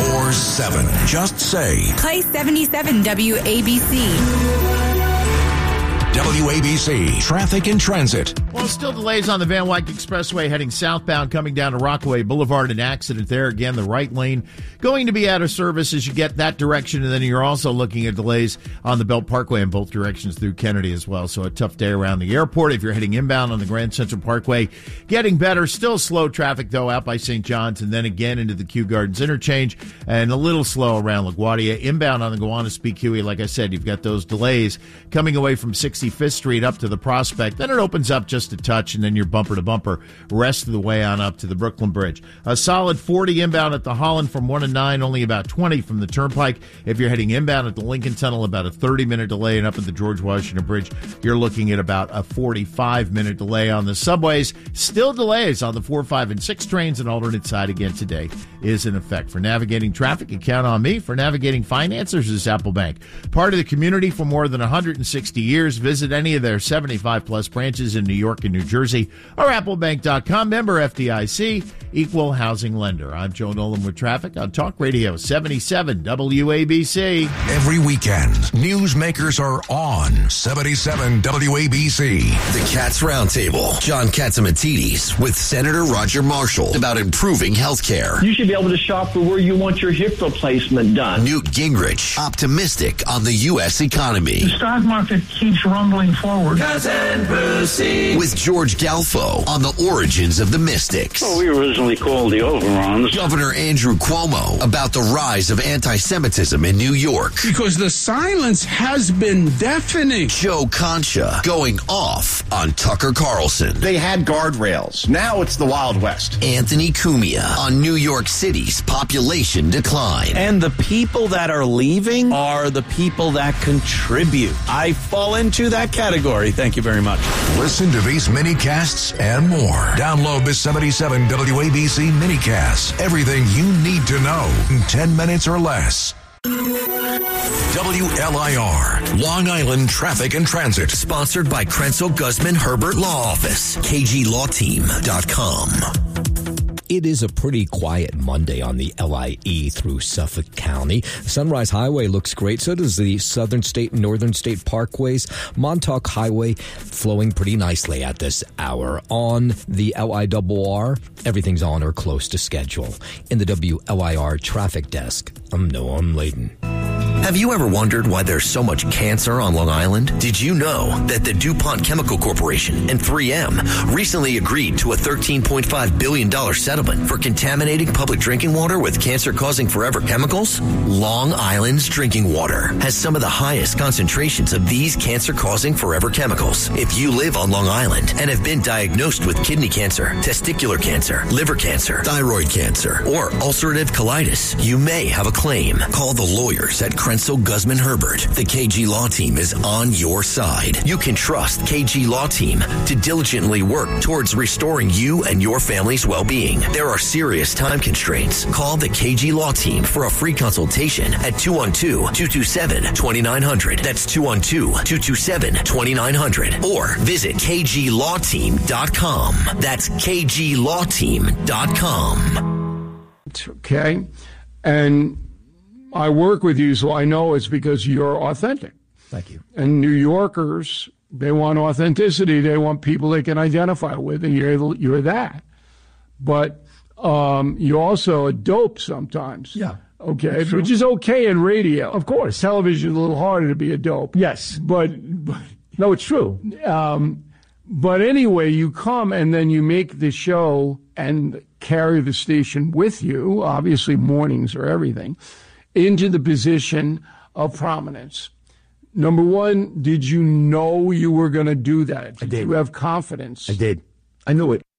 947. Just say Play 77 WABC. WABC Traffic and Transit. Well, still delays on the Van Wyck Expressway heading southbound coming down to Rockaway Boulevard. An accident there. Again, the right lane going to be out of service as you get that direction. And then you're also looking at delays on the Belt Parkway in both directions through Kennedy as well. So a tough day around the airport. If you're heading inbound on the Grand Central Parkway, getting better. Still slow traffic, though, out by St. John's and then again into the Kew Gardens interchange and a little slow around LaGuardia. Inbound on the Gowanus Peak Huey, like I said, you've got those delays coming away from 65th Street up to the Prospect. Then it opens up just a touch, and then you're bumper to bumper rest of the way on up to the Brooklyn Bridge. A solid 40 inbound at the Holland from 1 to 9, only about 20 from the Turnpike. If you're heading inbound at the Lincoln Tunnel, about a 30-minute delay, and up at the George Washington Bridge, you're looking at about a 45-minute delay on the subways. Still delays on the 4, 5, and 6 trains. An alternate side again today is in effect. For navigating traffic, you count on me. For navigating finances is Apple Bank. Part of the community for more than 160 years. Visit any of their 75-plus branches in New York and New Jersey or applebank.com. Member FDIC, equal housing lender. I'm Joe Nolan with traffic on Talk Radio 77 WABC. Every weekend, newsmakers are on 77 WABC. The Cats Roundtable. John Catsimatidis with Senator Roger Marshall about improving health care. You should be able to shop for where you want your hip replacement done. Newt Gingrich, optimistic on the U.S. economy. The stock market keeps rumbling forward. Cousin Brucey. With George Galfo on the origins of the Mystics. Well, we originally called the Overons. Governor Andrew Cuomo about the rise of anti-Semitism in New York. Because the silence has been deafening. Joe Concha going off on Tucker Carlson. They had guardrails. Now it's the Wild West. Anthony Cumia on New York City's population decline. And the people that are leaving are the people that contribute. I fall into that category. Thank you very much. Listen to these mini-casts and more. Download the 77 WABC mini-casts. Everything you need to know in 10 minutes or less. WLIR, Long Island Traffic and Transit. Sponsored by Krenzel Guzman Herbert Law Office. KGLawTeam.com. It is a pretty quiet Monday on the LIE through Suffolk County. Sunrise Highway looks great. So does the Southern State and Northern State Parkways. Montauk Highway flowing pretty nicely at this hour. On the LIRR, everything's on or close to schedule. In the WLIR traffic desk, I'm Noam Layden. Have you ever wondered why there's so much cancer on Long Island? Did you know that the DuPont Chemical Corporation and 3M recently agreed to a $13.5 billion settlement for contaminating public drinking water with cancer-causing forever chemicals? Long Island's drinking water has some of the highest concentrations of these cancer-causing forever chemicals. If you live on Long Island and have been diagnosed with kidney cancer, testicular cancer, liver cancer, thyroid cancer, or ulcerative colitis, you may have a claim. Call the lawyers at Krenzel Guzman Herbert. The KG Law Team is on your side. You can trust KG Law Team to diligently work towards restoring you and your family's well-being. There are serious time constraints. Call the KG Law Team for a free consultation at 212-227-2900. That's 212-227-2900. Or visit KGLawTeam.com. That's KGLawTeam.com. Okay. And I work with you, so I know it's because you're authentic. Thank you. And New Yorkers, they want authenticity. They want people they can identify with, and you're that. But you're also a dope sometimes. Yeah. Okay, which is okay in radio. Of course. Television is a little harder to be a dope. Yes. But no, it's true. But anyway, you come and then you make the show and carry the station with you, obviously mornings are everything, into the position of prominence. Number one, did you know you were going to do that? I did. You have confidence? I did. I knew it.